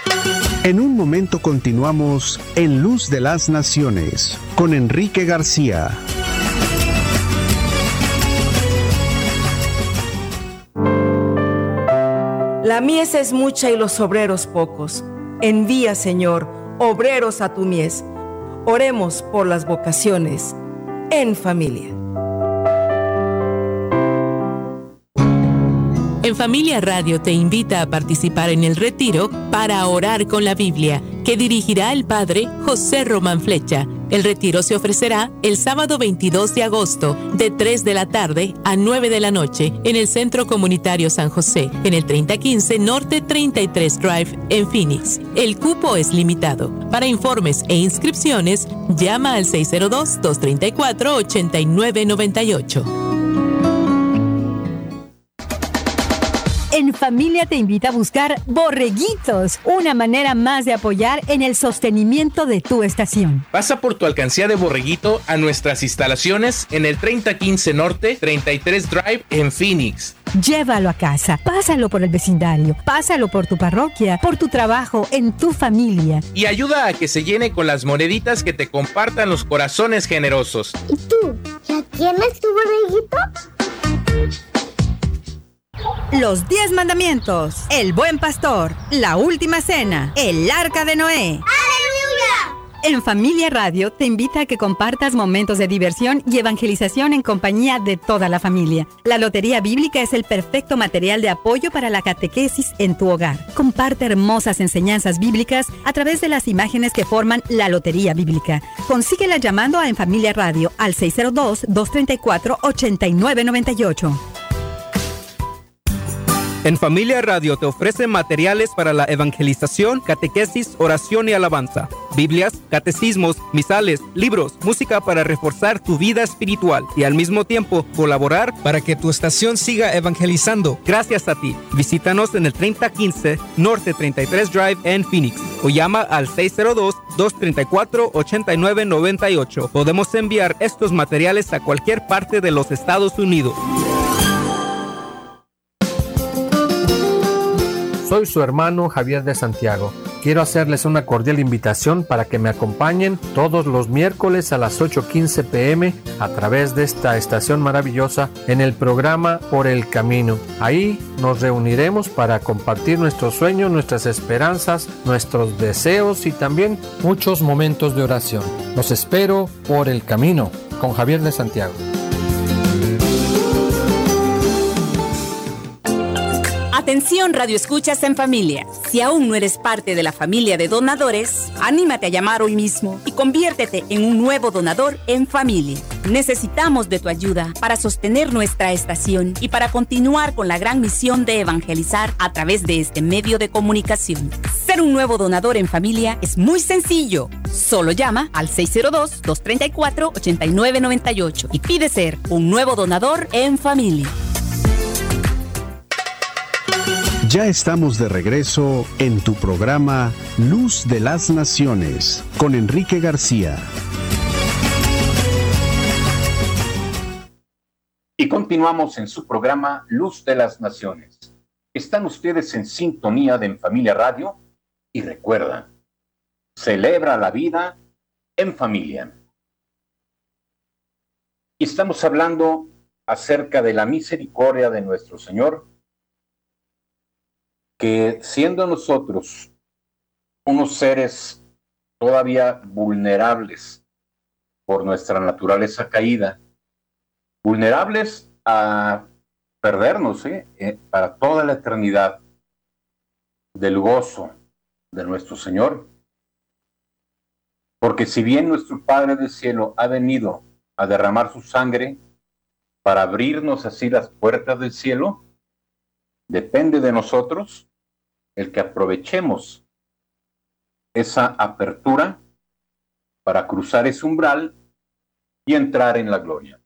En un momento continuamos en Luz de las Naciones con Enrique García. La mies es mucha y los obreros pocos. Envía, Señor, obreros a tu mies. Oremos por las vocaciones en familia. En Familia Radio te invita a participar en el retiro para orar con la Biblia, que dirigirá el padre José Román Flecha. El retiro se ofrecerá el sábado 22 de agosto, de 3 de la tarde a 9 de la noche, en el Centro Comunitario San José, en el 3015 Norte 33 Drive, en Phoenix. El cupo es limitado. Para informes e inscripciones, llama al 602-234-8998. En Familia te invita a buscar Borreguitos, una manera más de apoyar en el sostenimiento de tu estación. Pasa por tu alcancía de Borreguito a nuestras instalaciones en el 3015 Norte, 33 Drive en Phoenix. Llévalo a casa, pásalo por el vecindario, pásalo por tu parroquia, por tu trabajo, en tu familia. Y ayuda a que se llene con las moneditas que te compartan los corazones generosos. ¿Y tú? ¿Ya tienes tu borreguito? Los 10 mandamientos, el buen pastor, la última cena, el arca de Noé. ¡Aleluya! En Familia Radio te invita a que compartas momentos de diversión y evangelización en compañía de toda la familia. La Lotería Bíblica es el perfecto material de apoyo para la catequesis en tu hogar. Comparte hermosas enseñanzas bíblicas a través de las imágenes que forman la Lotería Bíblica. Consíguela llamando a En Familia Radio al 602-234-8998. En Familia Radio te ofrece materiales para la evangelización, catequesis, oración y alabanza, Biblias, catecismos, misales, libros, música para reforzar tu vida espiritual y al mismo tiempo colaborar para que tu estación siga evangelizando. Gracias a ti. Visítanos en el 3015 Norte 33 Drive en Phoenix o llama al 602-234-8998. Podemos enviar estos materiales a cualquier parte de los Estados Unidos. Soy su hermano Javier de Santiago. Quiero hacerles una cordial invitación para que me acompañen todos los miércoles a las 8:15 p.m. a través de esta estación maravillosa en el programa Por el Camino. Ahí nos reuniremos para compartir nuestros sueños, nuestras esperanzas, nuestros deseos y también muchos momentos de oración. Los espero por el camino con Javier de Santiago. Atención, Radio Escuchas en Familia. Si aún no eres parte de la familia de donadores, anímate a llamar hoy mismo y conviértete en un nuevo donador en familia. Necesitamos de tu ayuda para sostener nuestra estación y para continuar con la gran misión de evangelizar a través de este medio de comunicación. Ser un nuevo donador en familia es muy sencillo. Solo llama al 602-234-8998 y pide ser un nuevo donador en familia. Ya estamos de regreso en tu programa Luz de las Naciones con Enrique García. Y continuamos en su programa Luz de las Naciones. Están ustedes en sintonía de En Familia Radio y recuerda, celebra la vida en familia. Y estamos hablando acerca de la misericordia de nuestro Señor, que siendo nosotros unos seres todavía vulnerables por nuestra naturaleza caída, vulnerables a perdernos para toda la eternidad del gozo de nuestro Señor, porque si bien nuestro Padre del Cielo ha venido a derramar su sangre para abrirnos así las puertas del cielo, depende de nosotros el que aprovechemos esa apertura para cruzar ese umbral y entrar en la gloria.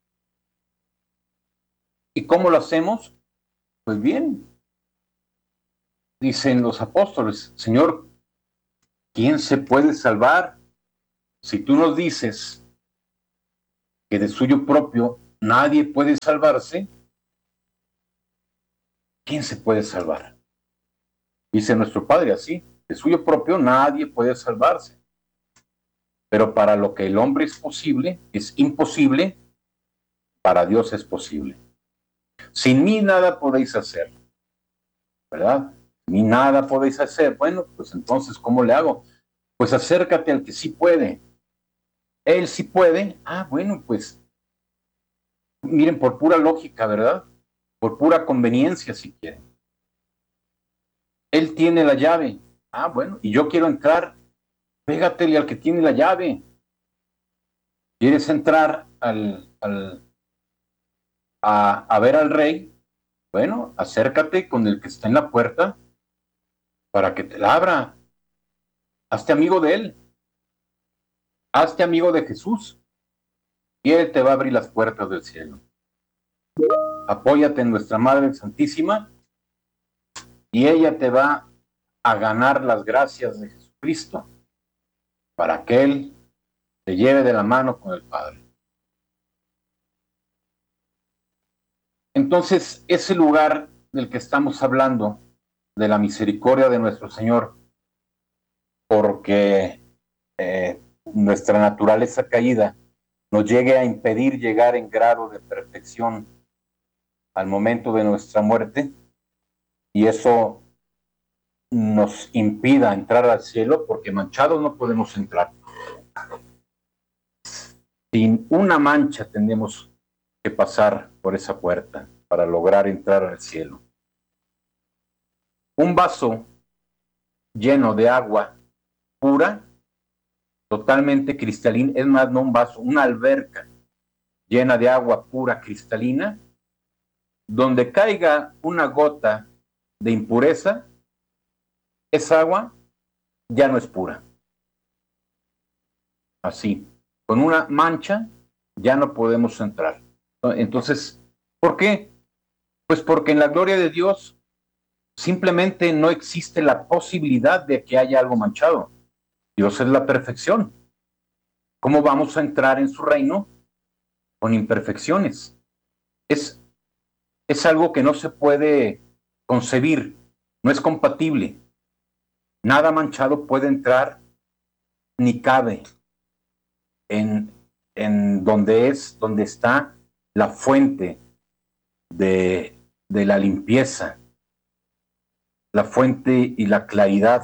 ¿Y cómo lo hacemos? Pues bien, dicen los apóstoles, Señor, ¿quién se puede salvar? Si tú nos dices que de suyo propio nadie puede salvarse, ¿quién se puede salvar? Dice nuestro Padre así, De suyo propio nadie puede salvarse. Pero para lo que el hombre es imposible, para Dios es posible. Sin mí nada podéis hacer, ¿verdad? Sin mí nada podéis hacer. Bueno, pues entonces, ¿cómo le hago? Pues acércate al que sí puede. Él sí puede. Bueno, pues miren, por pura lógica, ¿verdad? Por pura conveniencia, si quieren. Él tiene la llave. Bueno, y yo quiero entrar. Pégatele al que tiene la llave. ¿Quieres entrar a ver al rey? Bueno, acércate con el que está en la puerta para que te la abra. Hazte amigo de él. Hazte amigo de Jesús. Y él te va a abrir las puertas del cielo. Apóyate en nuestra Madre Santísima y ella te va a ganar las gracias de Jesucristo para que Él te lleve de la mano con el Padre. Entonces, ese lugar del que estamos hablando, de la misericordia de nuestro Señor, porque nuestra naturaleza caída nos llegue a impedir llegar en grado de perfección al momento de nuestra muerte, y eso nos impida entrar al cielo, porque manchados no podemos entrar. Sin una mancha tenemos que pasar por esa puerta para lograr entrar al cielo. Un vaso lleno de agua pura, totalmente cristalina, es más, no un vaso, una alberca llena de agua pura cristalina, donde caiga una gota de impureza, esa agua ya no es pura. Así, con una mancha ya no podemos entrar. Entonces, ¿por qué? Pues porque en la gloria de Dios simplemente no existe la posibilidad de que haya algo manchado. Dios es la perfección. ¿Cómo vamos a entrar en su reino con imperfecciones? Es algo que no se puede concebir, no es compatible. Nada manchado puede entrar ni cabe en donde está la fuente de la limpieza, la fuente y la claridad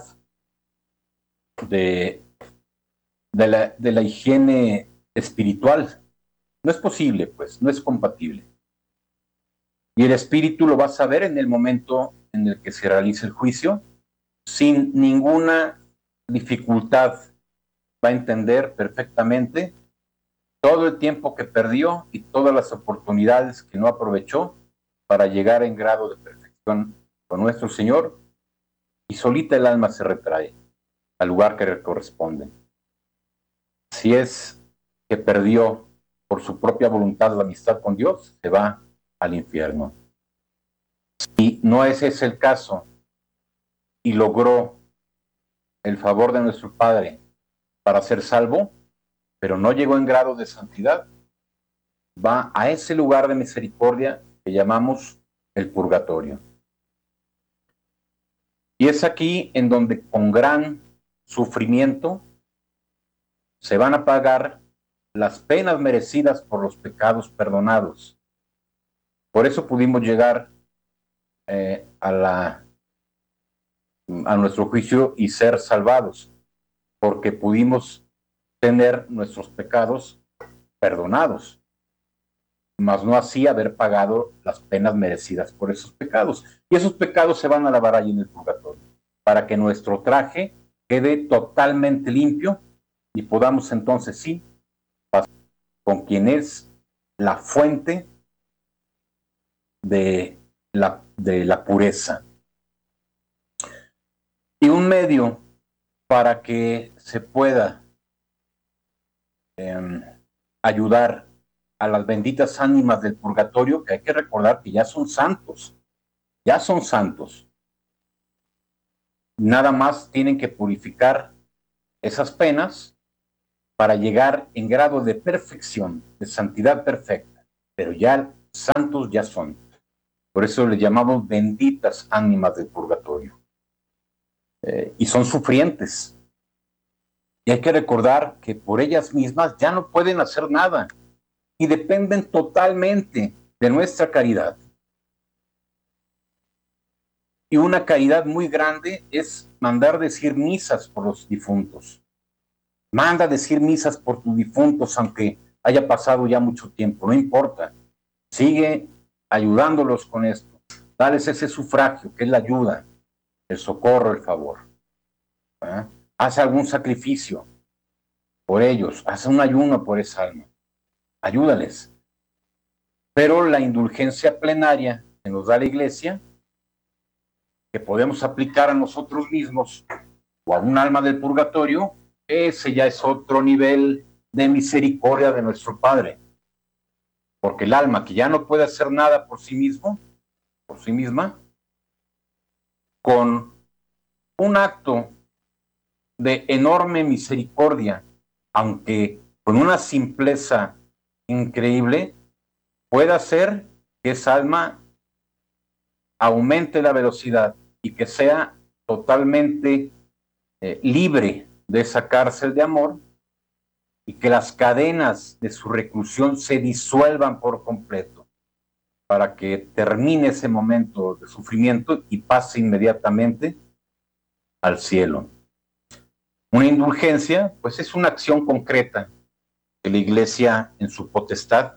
de la higiene espiritual. No es posible, pues, no es compatible. Y el espíritu lo va a saber en el momento en el que se realice el juicio, sin ninguna dificultad. Va a entender perfectamente todo el tiempo que perdió y todas las oportunidades que no aprovechó para llegar en grado de perfección con nuestro Señor, y solita el alma se retrae al lugar que le corresponde. Si es que perdió por su propia voluntad la amistad con Dios, se va al infierno. Si no ese es el caso y logró el favor de nuestro Padre para ser salvo, pero no llegó en grado de santidad, va a ese lugar de misericordia que llamamos el purgatorio. Y es aquí en donde con gran sufrimiento se van a pagar las penas merecidas por los pecados perdonados. Por eso pudimos llegar a nuestro juicio y ser salvados, porque pudimos tener nuestros pecados perdonados, mas no así haber pagado las penas merecidas por esos pecados. Y esos pecados se van a lavar ahí en el purgatorio, para que nuestro traje quede totalmente limpio y podamos entonces sí pasar con quien es la fuente de la pureza. Y un medio para que se pueda ayudar a las benditas ánimas del purgatorio, que hay que recordar que ya son santos. Nada más tienen que purificar esas penas para llegar en grado de perfección, de santidad perfecta, pero ya santos ya son. Por eso le llamamos benditas ánimas del purgatorio. y son sufrientes. Y hay que recordar que por ellas mismas ya no pueden hacer nada y dependen totalmente de nuestra caridad. Y una caridad muy grande es mandar decir misas por los difuntos. Manda decir misas por tus difuntos, aunque haya pasado ya mucho tiempo, no importa. Sigue ayudándolos con esto. Dales ese sufragio, que es la ayuda, el socorro, el favor. Haz algún sacrificio por ellos, haz un ayuno por esa alma. Ayúdales. Pero la indulgencia plenaria que nos da la Iglesia, que podemos aplicar a nosotros mismos o a un alma del purgatorio, ese ya es otro nivel de misericordia de nuestro Padre. Porque el alma que ya no puede hacer nada por sí mismo, por sí misma, con un acto de enorme misericordia, aunque con una simpleza increíble, puede hacer que esa alma aumente la velocidad y que sea totalmente libre de esa cárcel de amor y que las cadenas de su reclusión se disuelvan por completo para que termine ese momento de sufrimiento y pase inmediatamente al cielo. Una indulgencia, pues es una acción concreta que la Iglesia en su potestad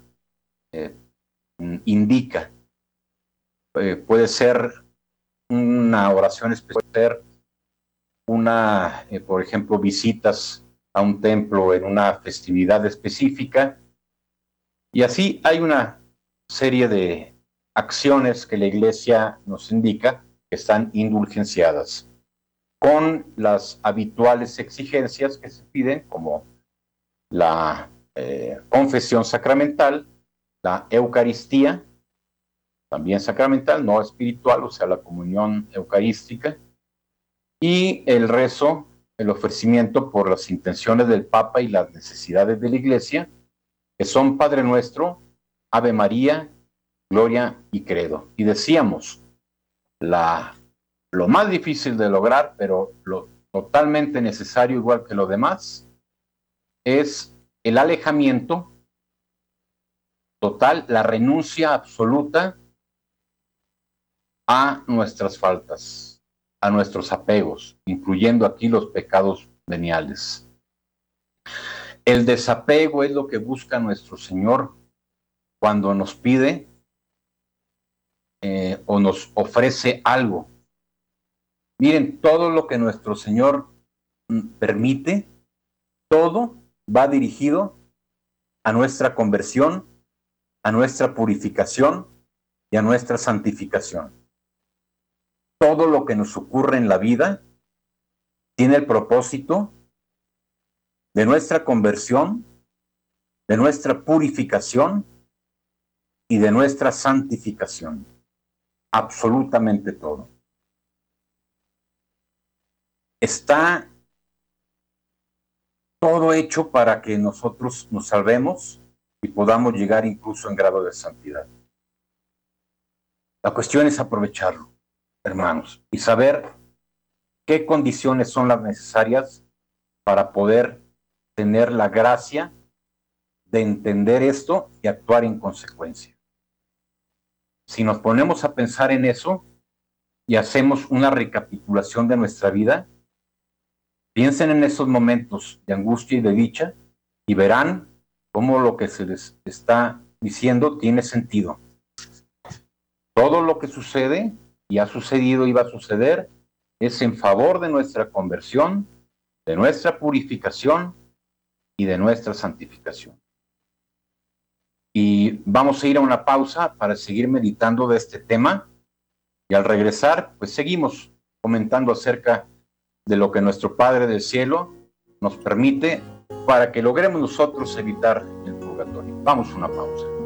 indica. Puede ser una oración especial, puede ser una, por ejemplo, visitas a un templo en una festividad específica, y así hay una serie de acciones que la Iglesia nos indica que están indulgenciadas, con las habituales exigencias que se piden, como la confesión sacramental, la Eucaristía, también sacramental, no espiritual, o sea, la comunión eucarística, y el rezo, el ofrecimiento por las intenciones del Papa y las necesidades de la Iglesia, que son Padre Nuestro, Ave María, Gloria y Credo. Y decíamos, lo más difícil de lograr, pero lo totalmente necesario, igual que lo demás, es el alejamiento total, la renuncia absoluta a nuestras faltas, a nuestros apegos, incluyendo aquí los pecados veniales. El desapego es lo que busca nuestro Señor cuando nos pide o nos ofrece algo. Miren, todo lo que nuestro Señor permite, todo va dirigido a nuestra conversión, a nuestra purificación y a nuestra santificación. Todo lo que nos ocurre en la vida tiene el propósito de nuestra conversión, de nuestra purificación y de nuestra santificación. Absolutamente todo. Está todo hecho para que nosotros nos salvemos y podamos llegar incluso en grado de santidad. La cuestión es aprovecharlo, hermanos, y saber qué condiciones son las necesarias para poder tener la gracia de entender esto y actuar en consecuencia. Si nos ponemos a pensar en eso y hacemos una recapitulación de nuestra vida, piensen en esos momentos de angustia y de dicha y verán cómo lo que se les está diciendo tiene sentido. Todo lo que sucede y ha sucedido y va a suceder es en favor de nuestra conversión, de nuestra purificación y de nuestra santificación. Y vamos a ir a una pausa para seguir meditando de este tema y al regresar pues seguimos comentando acerca de lo que nuestro Padre del Cielo nos permite para que logremos nosotros evitar el purgatorio. Vamos a una pausa.